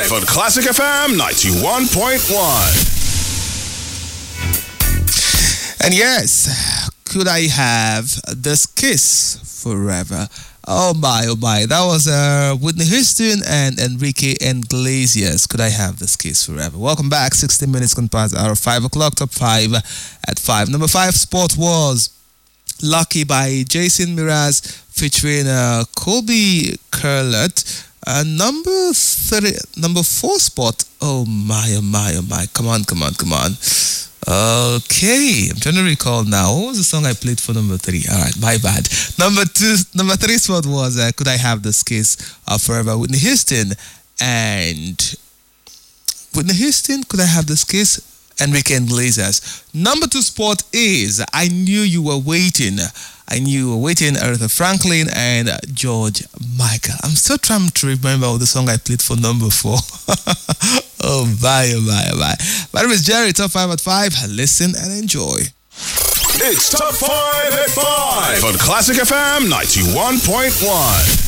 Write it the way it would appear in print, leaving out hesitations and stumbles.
5 on Classic FM 91.1. And yes, could I have this kiss forever? Oh my, that was Whitney Houston and Enrique Iglesias. Could I have this kiss forever? Welcome back. 16 minutes gone past hour 5 o'clock. Top 5 at 5. Number 5 spot was Lucky by Jason Mraz featuring Colby Curlett. Number 4 spot. Oh my. Come on. Okay, I'm trying to recall now. What was the song I played for number 3? All right, my bad. Number 3 spot was Could I Have This Kiss Forever? Whitney Houston. Could I Have This Kiss? Enrique Iglesias. Number 2 spot is I Knew You Were Waiting. Aretha Franklin and George Michael. I'm still trying to remember the song I played for number 4. Oh, bye. My name is Jerry, Top 5 at 5. Listen and enjoy. It's Top 5 at 5 on Classic FM 91.1.